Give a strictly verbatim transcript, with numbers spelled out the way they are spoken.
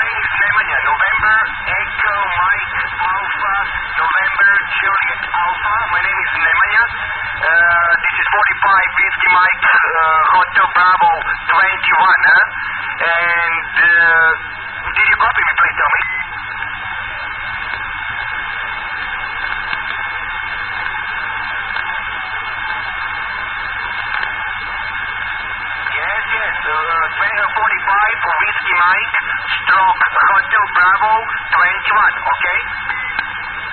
name is Nemanja. November, Echo, Mike, Alpha, November, Juliet, Alpha. My name is Nemanja. Uh, this is forty-five fifty Mike, uh, Hotel Bravo twenty-one, huh? And, uh, did you copy me, please tell me? Yes, yes, uh, forty-five for Whiskey Mike, stroke Hotel Bravo twenty-one, okay?